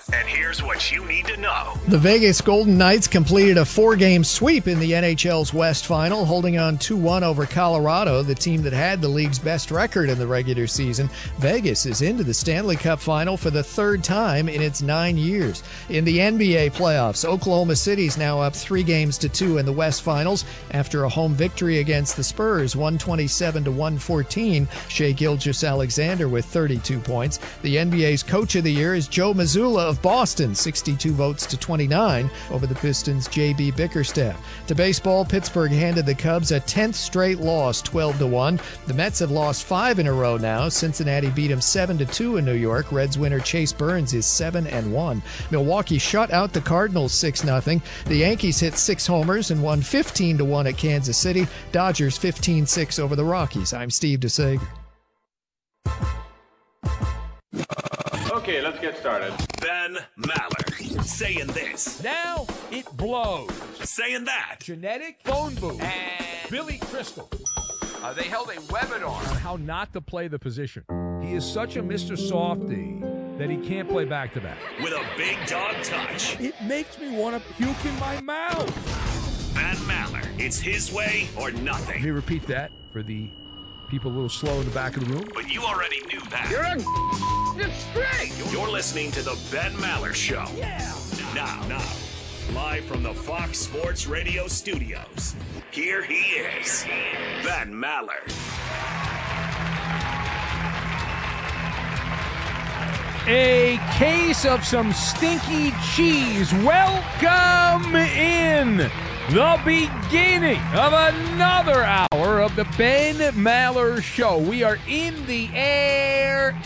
And here's what you need to know. The Vegas Golden Knights completed a 4-game sweep in the NHL's West Final, holding on 2-1 over Colorado, the team that had the league's best record in the regular season. Vegas is into the Stanley Cup Final for the third time in its 9 years. In the NBA playoffs, Oklahoma City's now up 3-2 in the West Finals after a home victory against the Spurs, 127-114. Shai Gilgeous-Alexander with 32 points. The NBA's Coach of the Year is Joe Mazzulla of Boston, 62 votes to 29 over the Pistons' J.B. Bickerstaff. To baseball, Pittsburgh handed the Cubs a 10th straight loss, 12-1. The Mets have lost 5 in a row now. Cincinnati beat them 7-2 in New York. Reds winner Chase Burns is 7-1. Milwaukee shut out the Cardinals 6-0. The Yankees hit 6 homers and won 15-1 at Kansas City. Dodgers 15-6 over the Rockies. I'm Steve DeSager. Okay, let's get started. Ben Maller saying this. Now it blows. Saying that. Genetic phone booth and Billy Crystal. They held a webinar on how not to play the position. He is such a Mr. Softy that he can't play back-to-back. With a big dog touch. It makes me want to puke in my mouth. Ben Maller. It's his way or nothing. Let me repeat that for the people a little slow in the back of the room. But you already knew that. You're straight. You're listening to the Ben Maller Show. Yeah. Now, live from the Fox Sports Radio studios, here he is, Ben Maller. A case of some stinky cheese. Welcome in the beginning of another hour of the Ben Maller Show. We are in the air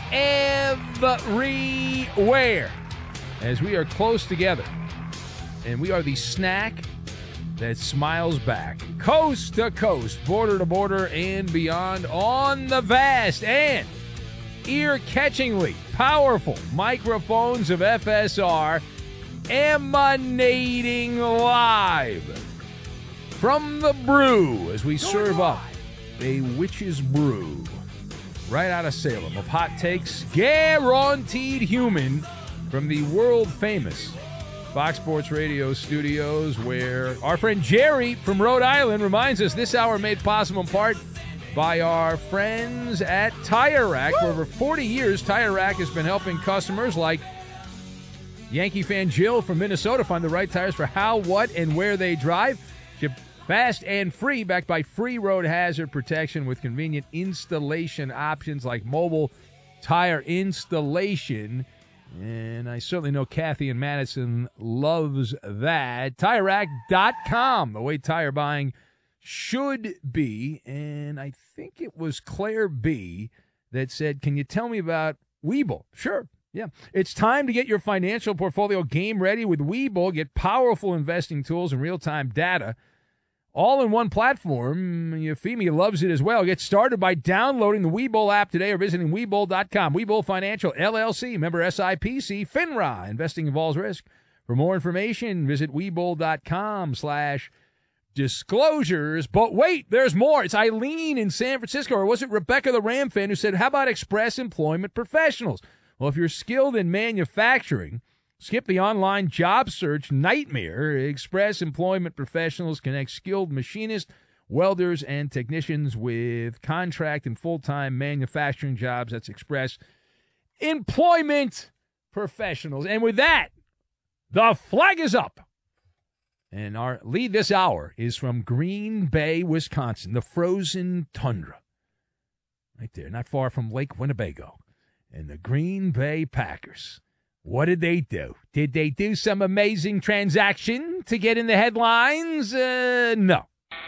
everywhere as we are close together. And we are the snack that smiles back. Coast to coast, border to border, and beyond on the vast and ear-catchingly powerful microphones of FSR, emanating live from the brew as we serve up a witch's brew right out of Salem of hot takes, guaranteed human, from the world-famous Fox Sports Radio studios, where our friend Jerry from Rhode Island reminds us this hour made possible in part by our friends at Tire Rack. For over 40 years, Tire Rack has been helping customers like Yankee fan Jill from Minnesota find the right tires for how, what, and where they drive. Ship fast and free, backed by free road hazard protection with convenient installation options like mobile tire installation. And I certainly know Kathy in Madison loves that. TireRack.com, the way tire buying should be. And I think it was Claire B. that said, can you tell me about Webull? Sure. Yeah. It's time to get your financial portfolio game ready with Webull. Get powerful investing tools and real-time data all in one platform. Euphemia loves it as well. Get started by downloading the Webull app today or visiting Webull.com. Webull Financial, LLC, member SIPC, FINRA. Investing involves risk. For more information, visit Webull.com/disclosures. But wait, there's more. It's Eileen in San Francisco, or was it Rebecca the Ram fan, who said, how about Express Employment Professionals? Well, if you're skilled in manufacturing, skip the online job search nightmare. Express Employment Professionals connect skilled machinists, welders, and technicians with contract and full-time manufacturing jobs. That's Express Employment Professionals. And with that, the flag is up. And our lead this hour is from Green Bay, Wisconsin, the frozen tundra. Right there, not far from Lake Winnebago. And the Green Bay Packers. What did they do? Did they do some amazing transaction to get in the headlines? No.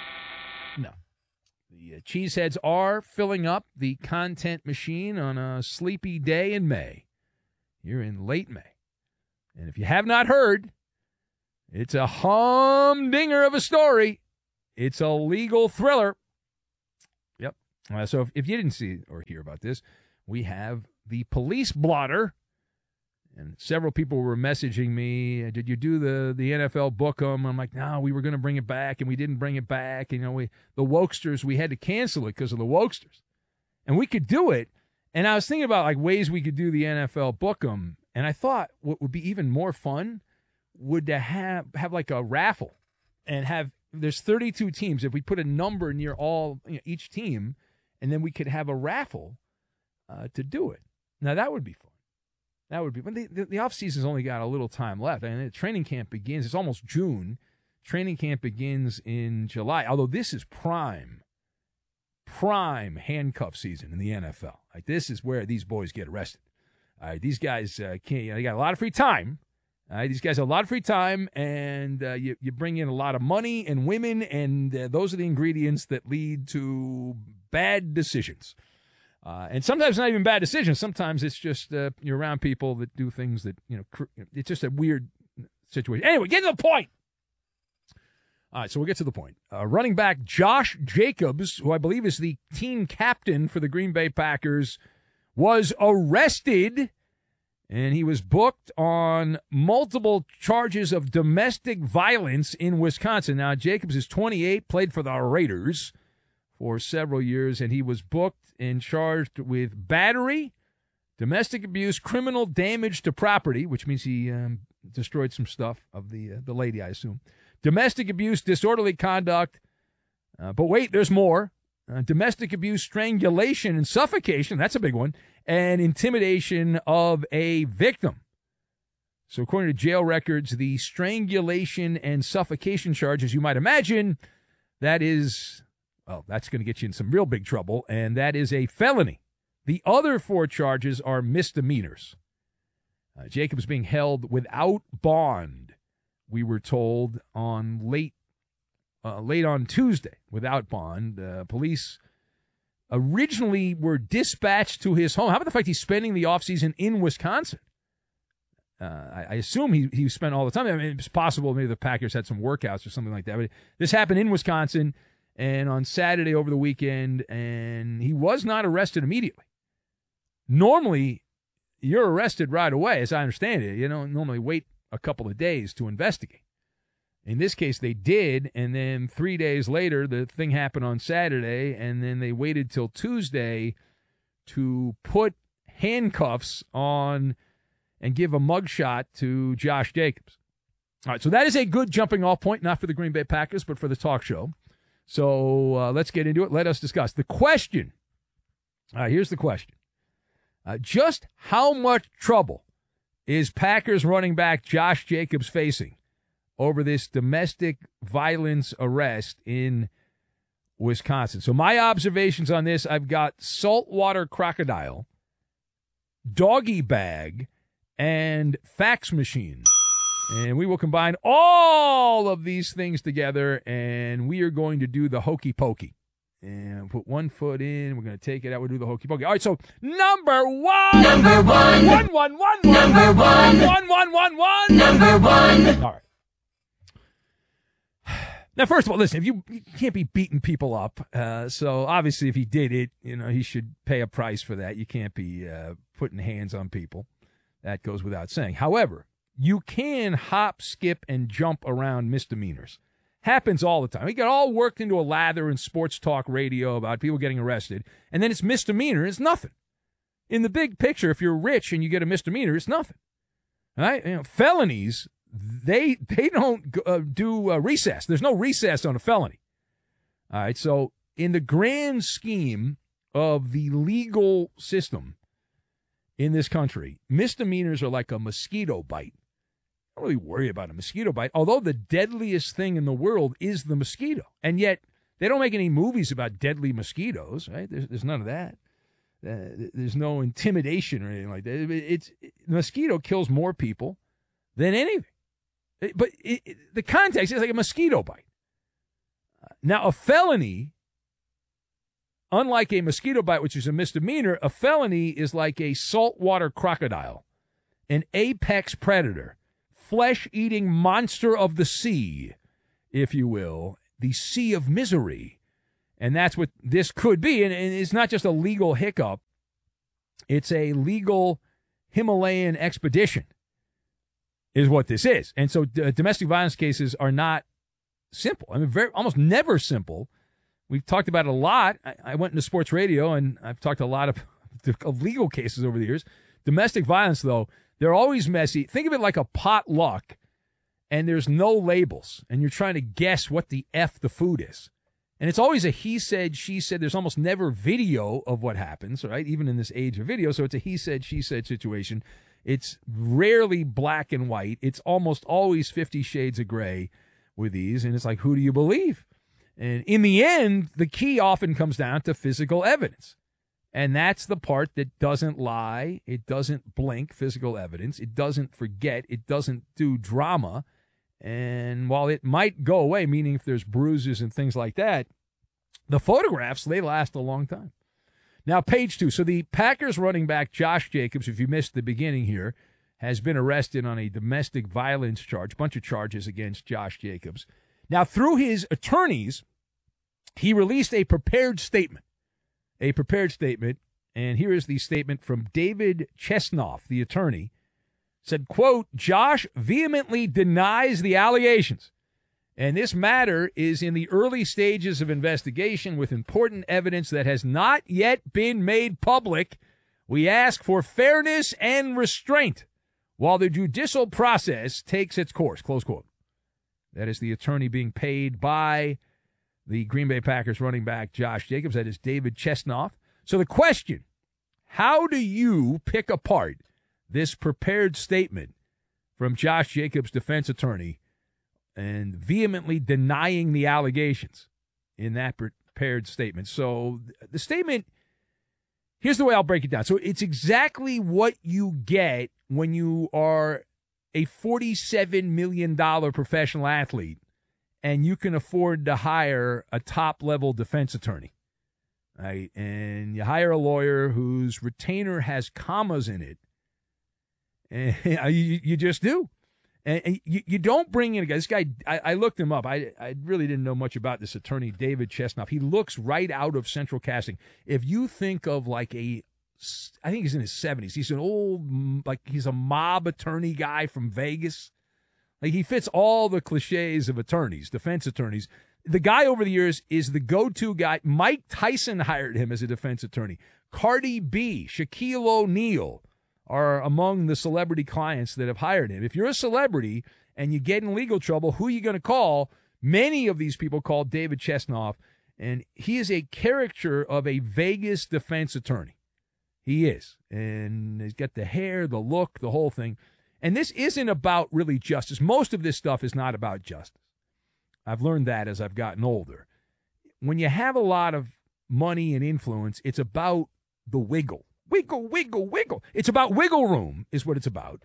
The Cheeseheads are filling up the content machine on a sleepy day in May. You're in late May. And if you have not heard, it's a humdinger of a story. It's a legal thriller. Yep. So if you didn't see or hear about this, we have the police blotter. And several people were messaging me, did you do the NFL book 'em? I'm like, no, we were going to bring it back, and we didn't bring it back. And, the Wokesters, we had to cancel it because of the Wokesters. And we could do it. And I was thinking about, ways we could do the NFL book 'em. And I thought what would be even more fun would to have like a raffle and there's 32 teams. If we put a number near each team, and then we could have a raffle to do it. Now, that would be fun. That would be fun. The offseason's only got a little time left. I mean, training camp begins. It's almost June. Training camp begins in July, although this is prime handcuff season in the NFL. Like, this is where these boys get arrested. These guys they got a lot of free time. These guys have a lot of free time, and you bring in a lot of money and women, and those are the ingredients that lead to bad decisions. And sometimes not even bad decisions. Sometimes it's just you're around people that do things that, it's just a weird situation. Anyway, get to the point. All right, so we'll get to the point. Running back Josh Jacobs, who I believe is the team captain for the Green Bay Packers, was arrested, and he was booked on multiple charges of domestic violence in Wisconsin. Now, Jacobs is 28, played for the Raiders for several years, and he was booked and charged with battery, domestic abuse, criminal damage to property, which means he destroyed some stuff of the lady, I assume, domestic abuse, disorderly conduct, but wait, there's more. Domestic abuse, strangulation, and suffocation, that's a big one, and intimidation of a victim. So according to jail records, the strangulation and suffocation charges, you might imagine, that's going to get you in some real big trouble, and that is a felony. The other 4 charges are misdemeanors. Jacobs being held without bond, we were told, on late on Tuesday, without bond. Police originally were dispatched to his home. How about the fact he's spending the offseason in Wisconsin? I assume he spent all the time. I mean, it's possible maybe the Packers had some workouts or something like that. But this happened in Wisconsin and on Saturday over the weekend, and he was not arrested immediately. Normally, you're arrested right away, as I understand it. You don't normally wait a couple of days to investigate. In this case, they did, and then 3 days later, the thing happened on Saturday, and then they waited till Tuesday to put handcuffs on and give a mugshot to Josh Jacobs. All right, so that is a good jumping-off point, not for the Green Bay Packers, but for the talk show. So let's get into it. Let us discuss. The question, here's the question. Just how much trouble is Packers running back Josh Jacobs facing over this domestic violence arrest in Wisconsin? So my observations on this, I've got saltwater crocodile, doggy bag, and fax machine. And we will combine all of these things together, and we are going to do the hokey pokey. And put one foot in. We're going to take it out. We'll do the hokey pokey. All right, so number one. Number one. 1 1 1 Number one. 1 1 1 1 Number one. All right. Now, first of all, listen, you can't be beating people up. So obviously, if he did it, he should pay a price for that. You can't be putting hands on people. That goes without saying. However, you can hop, skip, and jump around misdemeanors. Happens all the time. We got all worked into a lather in sports talk radio about people getting arrested, and then it's misdemeanor. It's nothing. In the big picture, if you're rich and you get a misdemeanor, it's nothing. All right? Felonies, they don't do recess. There's no recess on a felony. All right? So in the grand scheme of the legal system in this country, misdemeanors are like a mosquito bite. I don't really worry about a mosquito bite, although the deadliest thing in the world is the mosquito. And yet, they don't make any movies about deadly mosquitoes, right? There's none of that. There's no intimidation or anything like that. The mosquito kills more people than anything. But the context is like a mosquito bite. Now, a felony, unlike a mosquito bite, which is a misdemeanor, a felony is like a saltwater crocodile, an apex predator, flesh-eating monster of the sea, if you will, the sea of misery. And that's what this could be. And it's not just a legal hiccup. It's a legal Himalayan expedition is what this is. And so domestic violence cases are not simple. I mean, almost never simple. We've talked about it a lot. I went into sports radio, and I've talked a lot of legal cases over the years. Domestic violence, though, They're always messy. Think of it like a potluck, and there's no labels, and you're trying to guess what the F the food is. And it's always a he said, she said. There's almost never video of what happens, right? Even in this age of video. So it's a he said, she said situation. It's rarely black and white. It's almost always 50 shades of gray with these. And it's like, who do you believe? And in the end, the key often comes down to physical evidence. And that's the part that doesn't lie. It doesn't blink physical evidence. It doesn't forget. It doesn't do drama. And while it might go away, meaning if there's bruises and things like that, the photographs, they last a long time. Now, page 2. So the Packers running back Josh Jacobs, if you missed the beginning here, has been arrested on a domestic violence charge, bunch of charges against Josh Jacobs. Now, through his attorneys, he released a prepared statement. And here is the statement from David Chesnoff, the attorney. Said, quote, Josh vehemently denies the allegations. And this matter is in the early stages of investigation with important evidence that has not yet been made public. We ask for fairness and restraint while the judicial process takes its course, close quote. That is the attorney being paid by the Green Bay Packers running back Josh Jacobs. That is David Chesnoff. So the question, how do you pick apart this prepared statement from Josh Jacobs' defense attorney and vehemently denying the allegations in that prepared statement? So the statement, here's the way I'll break it down. So it's exactly what you get when you are a $47 million professional athlete and you can afford to hire a top-level defense attorney, right? And you hire a lawyer whose retainer has commas in it. And you just do. And you don't bring in a guy. This guy, I looked him up. I really didn't know much about this attorney, David Chesnoff. He looks right out of Central Casting. If you think of like I think he's in his 70s. He's an old, like he's a mob attorney guy from Vegas. Like he fits all the cliches of attorneys, defense attorneys. The guy over the years is the go-to guy. Mike Tyson hired him as a defense attorney. Cardi B, Shaquille O'Neal are among the celebrity clients that have hired him. If you're a celebrity and you get in legal trouble, who are you going to call? Many of these people call David Chesnoff, and he is a caricature of a Vegas defense attorney. He is. And he's got the hair, the look, the whole thing. And this isn't about really justice. Most of this stuff is not about justice. I've learned that as I've gotten older. When you have a lot of money and influence, it's about the wiggle. Wiggle, wiggle, wiggle. It's about wiggle room is what it's about.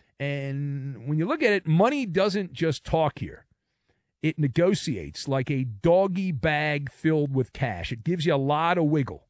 And when you look at it, money doesn't just talk here. It negotiates like a doggy bag filled with cash. It gives you a lot of wiggle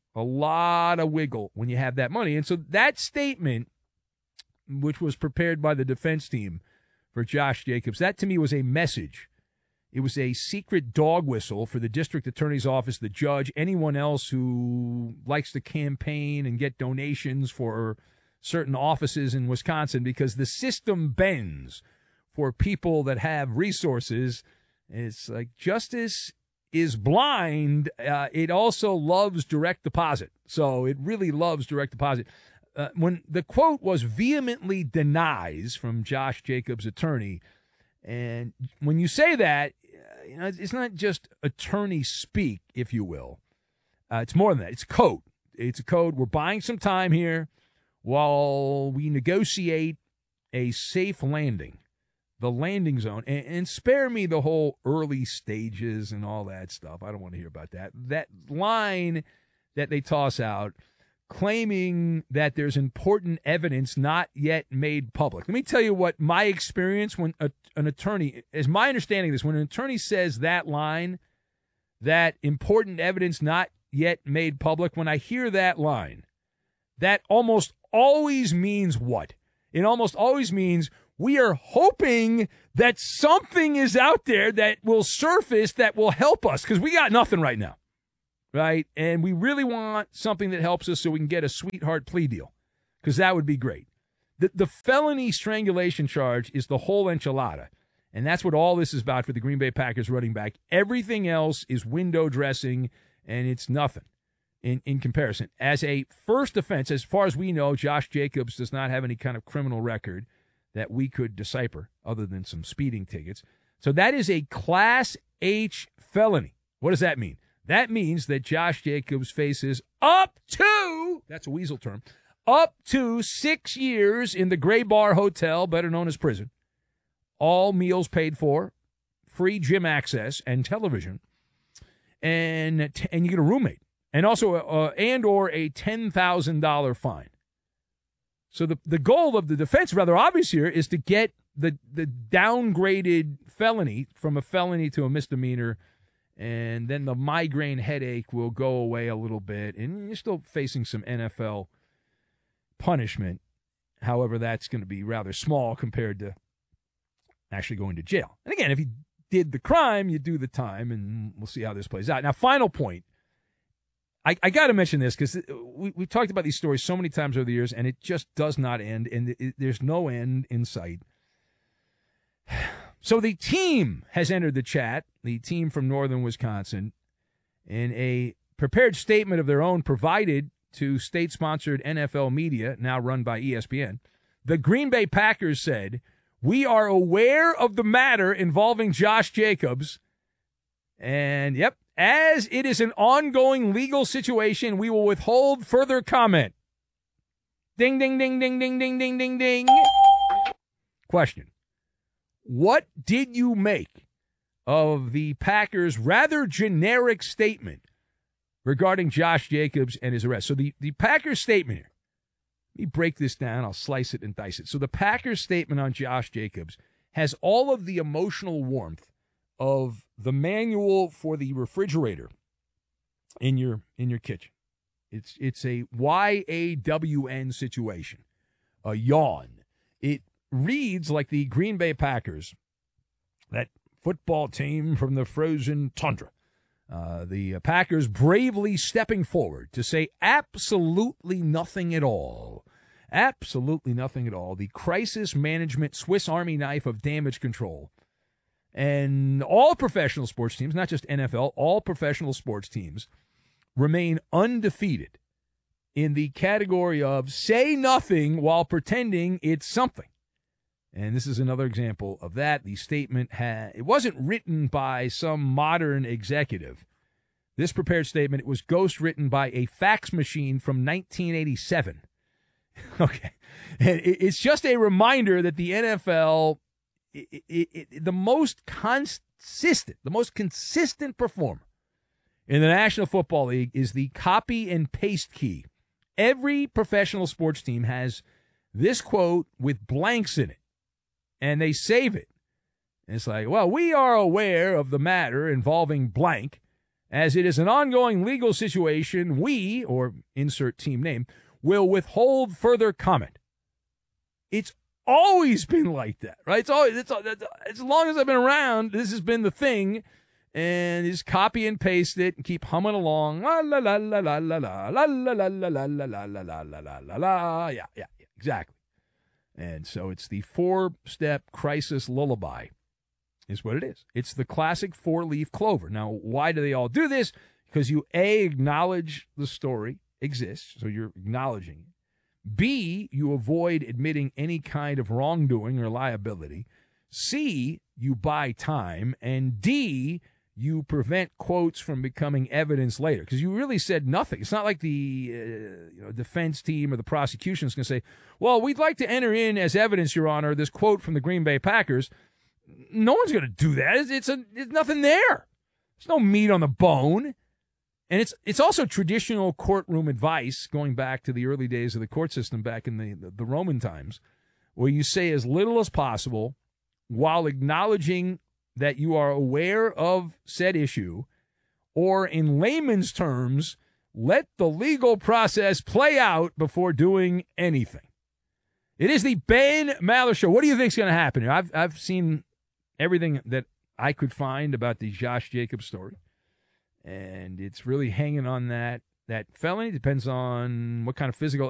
when you have that money. And so that statement, which was prepared by the defense team for Josh Jacobs, that to me was a message. It was a secret dog whistle for the district attorney's office, the judge, anyone else who likes to campaign and get donations for certain offices in Wisconsin, because the system bends for people that have resources. It's like justice is blind. It also loves direct deposit. So it really loves direct deposit. When the quote was vehemently denies from Josh Jacobs' attorney, and when you say that, it's not just attorney speak, if you will. It's more than that. It's code. It's a code. We're buying some time here while we negotiate a safe landing, the landing zone. And spare me the whole early stages and all that stuff. I don't want to hear about that. That line that they toss out, claiming that there's important evidence not yet made public. Let me tell you what my experience when an attorney, is my understanding of this, when an attorney says that line, that important evidence not yet made public, when I hear that line, that almost always means what? It almost always means we are hoping that something is out there that will surface that will help us, because we got nothing right now. Right? And we really want something that helps us so we can get a sweetheart plea deal, because that would be great. The felony strangulation charge is the whole enchilada, and that's what all this is about for the Green Bay Packers running back. Everything else is window dressing, and it's nothing. in comparison. As a first offense, as far as we know, Josh Jacobs does not have any kind of criminal record that we could decipher other than some speeding tickets. So that is a Class H felony. What does that mean? That means that Josh Jacobs faces up to, that's a weasel term, up to 6 years in the Gray Bar Hotel, better known as prison. All meals paid for, free gym access and television, and you get a roommate. And also or a $10,000 fine. So the goal of the defense, rather obvious here, is to get the downgraded felony from a felony to a misdemeanor, and then the migraine headache will go away a little bit, and you're still facing some NFL punishment. However, that's going to be rather small compared to actually going to jail. And again, if you did the crime, you do the time, and we'll see how this plays out. Now, final point. I got to mention this because we've talked about these stories so many times over the years, and it just does not end, and there's no end in sight. So the team has entered the chat, the team from northern Wisconsin, in a prepared statement of their own provided to state-sponsored NFL media, now run by ESPN. The Green Bay Packers said, "We are aware of the matter involving Josh Jacobs, and, yep, as it is an ongoing legal situation, we will withhold further comment." Ding, ding, ding, ding, ding, ding, ding, ding, ding. Question. What did you make of the Packers' rather generic statement regarding Josh Jacobs and his arrest? So the Packers' statement here, let me break this down. I'll slice it and dice it. So the Packers' statement on Josh Jacobs has all of the emotional warmth of the manual for the refrigerator in your kitchen. It's a YAWN situation, a yawn. It reads like the Green Bay Packers, that football team from the frozen tundra. The Packers bravely stepping forward to say absolutely nothing at all. Absolutely nothing at all. The crisis management Swiss Army knife of damage control. And all professional sports teams, not just NFL, all professional sports teams remain undefeated in the category of say nothing while pretending it's something. And this is another example of that. The statement it wasn't written by some modern executive. This prepared statement, it was ghost written by a fax machine from 1987. Okay. And it's just a reminder that the NFL, the most consistent performer in the National Football League is the copy and paste key. Every professional sports team has this quote with blanks in it, and they save it. And it's like, well, we are aware of the matter involving blank. As it is an ongoing legal situation, we, or insert team name, will withhold further comment. It's always been like that, right? It's as long as I've been around, this has been the thing, and just copy and paste it and keep humming along. La la la la la la la la la la la la la la la la la la. Yeah, exactly. And so it's the 4-step crisis lullaby, is what it is. It's the classic 4-leaf clover. Now, why do they all do this? Because you A, acknowledge the story exists, so you're acknowledging it. B, you avoid admitting any kind of wrongdoing or liability. C, you buy time. And D, you prevent quotes from becoming evidence later. Because you really said nothing. It's not like the defense team or the prosecution is going to say, well, we'd like to enter in as evidence, Your Honor, this quote from the Green Bay Packers. No one's going to do that. It's nothing there. There's no meat on the bone. And it's also traditional courtroom advice going back to the early days of the court system back in the Roman times, where you say as little as possible while acknowledging that you are aware of said issue, or in layman's terms, let the legal process play out before doing anything. It is the Ben Maller Show. What do you think is going to happen here? I've seen everything that I could find about the Josh Jacobs story. And it's really hanging on that felony. Depends on what kind of physical